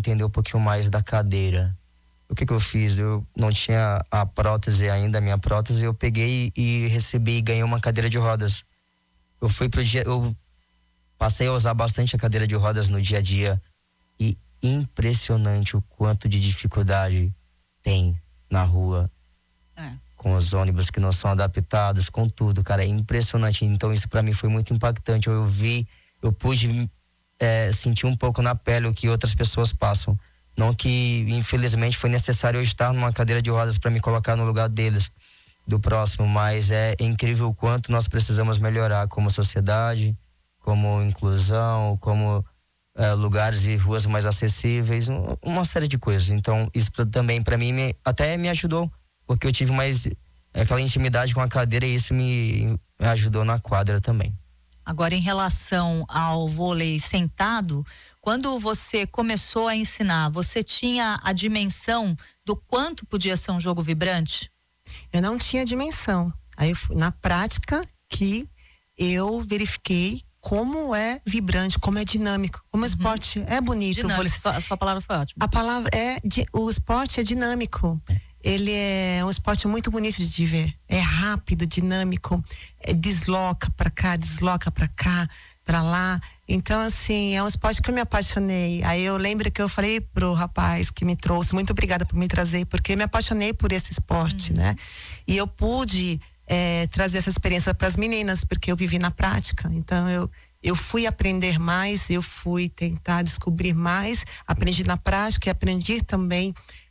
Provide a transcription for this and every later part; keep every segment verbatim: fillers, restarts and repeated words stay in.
entender um pouquinho mais da cadeira. O que que eu fiz? Eu não tinha a prótese ainda, a minha prótese, eu peguei e recebi e ganhei uma cadeira de rodas. Eu fui pro dia, eu passei a usar bastante a cadeira de rodas no dia a dia e impressionante o quanto de dificuldade tem na rua. É. Com os ônibus que não são adaptados, com tudo, cara, é impressionante. Então isso pra mim foi muito impactante. Eu vi, eu pude é, sentir um pouco na pele o que outras pessoas passam. Não que, infelizmente, foi necessário eu estar numa cadeira de rodas para me colocar no lugar deles, do próximo, mas é incrível o quanto nós precisamos melhorar como sociedade, como inclusão, como é, lugares e ruas mais acessíveis, uma série de coisas. Então, isso também, para mim, me, até me ajudou, porque eu tive mais aquela intimidade com a cadeira e isso me, me ajudou na quadra também. Agora, em relação ao vôlei sentado, quando você começou a ensinar, você tinha a dimensão do quanto podia ser um jogo vibrante? Eu não tinha dimensão. Aí, na prática, que eu verifiquei como é vibrante, como é dinâmico, como uhum. o esporte é bonito. Dinâmico, vôlei... sua, a sua palavra foi ótima. A palavra é, o esporte é dinâmico. Ele é um esporte muito bonito de ver. É rápido, dinâmico, é, desloca pra cá, desloca pra cá, pra lá. Então, assim, é um esporte que eu me apaixonei. Aí eu lembro que eu falei pro rapaz que me trouxe, muito obrigada por me trazer, porque eu me apaixonei por esse esporte, uhum. né? E eu pude é, trazer essa experiência pras meninas, porque eu vivi na prática. Então, eu, eu fui aprender mais, eu fui tentar descobrir mais, aprendi na prática e aprendi também,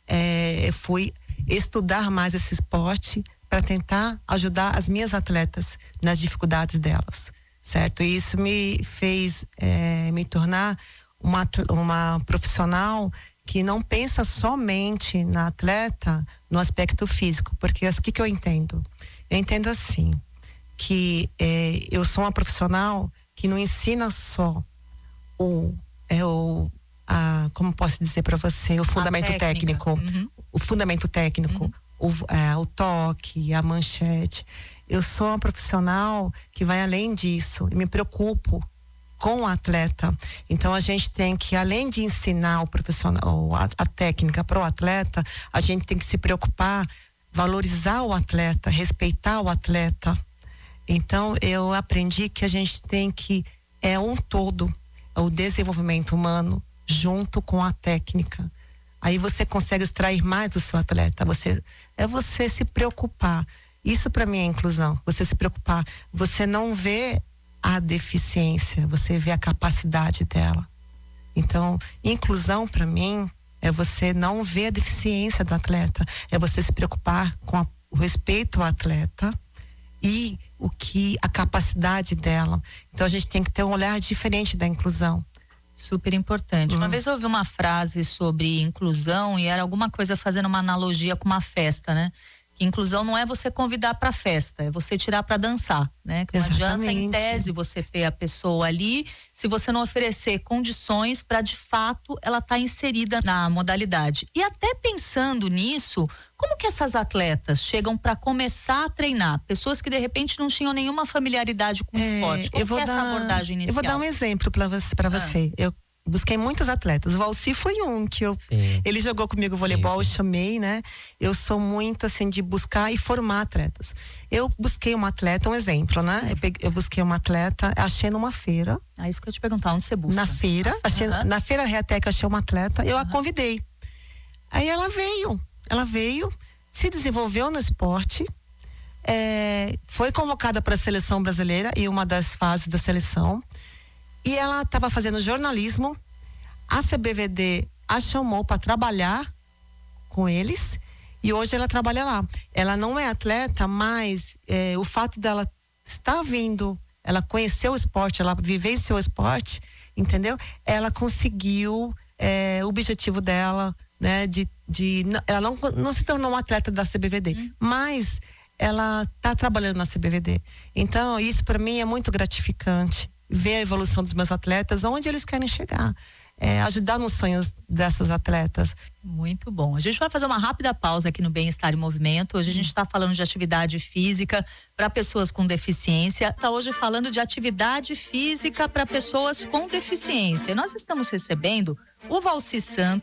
é, fui estudar mais esse esporte para tentar ajudar as minhas atletas nas dificuldades delas, certo? E isso me fez é, me tornar uma, uma profissional que não pensa somente na atleta no aspecto físico, porque o que, que eu entendo? Eu entendo assim, que é, eu sou uma profissional que não ensina só o, é, o a, como posso dizer para você, o fundamento técnico, uhum. o fundamento técnico, uhum. o, é, o toque, a manchete. Eu sou uma profissional que vai além disso, e me preocupo com o atleta. Então a gente tem que, além de ensinar o profissional, a, a técnica para o atleta, a gente tem que se preocupar, valorizar o atleta, respeitar o atleta. Então eu aprendi que a gente tem que, é um todo, é o desenvolvimento humano junto com a técnica. Aí você consegue extrair mais do seu atleta. Você, é você se preocupar. Isso para mim é inclusão. Você se preocupar. Você não vê a deficiência, você vê a capacidade dela. Então, inclusão para mim é você não ver a deficiência do atleta. É você se preocupar com a, o respeito ao atleta e o que a capacidade dela. Então a gente tem que ter um olhar diferente da inclusão. Super importante. Hum. Uma vez eu ouvi uma frase sobre inclusão e era alguma coisa fazendo uma analogia com uma festa, né? Que inclusão não é você convidar para festa, é você tirar para dançar, né? Que não adianta em tese você ter a pessoa ali se você não oferecer condições para de fato ela estar tá inserida na modalidade. E até pensando nisso, como que essas atletas chegam para começar a treinar? Pessoas que de repente não tinham nenhuma familiaridade com o é, esporte. Como eu vou que é dar, essa abordagem inicial? Eu vou dar um exemplo para você, para ah. você. Eu busquei muitos atletas. O Valci foi um que eu, sim. ele jogou comigo voleibol, sim, sim. eu chamei, né? Eu sou muito assim de buscar e formar atletas. Eu busquei uma atleta, um exemplo, né? Eu, peguei, eu busquei uma atleta, achei numa feira. Ah, isso que eu ia te perguntar, onde você busca? Na feira, achei, uhum. na feira Reatec, achei uma atleta, eu uhum. a convidei. Aí ela veio, ela veio, se desenvolveu no esporte, é, foi convocada para a seleção brasileira e uma das fases da seleção. E ela estava fazendo jornalismo, a C B V D a chamou para trabalhar com eles e hoje ela trabalha lá. Ela não é atleta, mas é, o fato dela estar vindo, ela conheceu o esporte, ela vivenciou o esporte, entendeu? Ela conseguiu é, o objetivo dela, né? De, de, ela não, não se tornou uma atleta da C B V D, hum. mas ela está trabalhando na C B V D. Então, isso para mim é muito gratificante. Ver a evolução dos meus atletas, onde eles querem chegar, é, ajudar nos sonhos dessas atletas. Muito bom. A gente vai fazer uma rápida pausa aqui no Bem-Estar em Movimento. Hoje a gente está falando de atividade física para pessoas com deficiência. Está hoje falando de atividade física para pessoas com deficiência. Nós estamos recebendo o Valci Santos,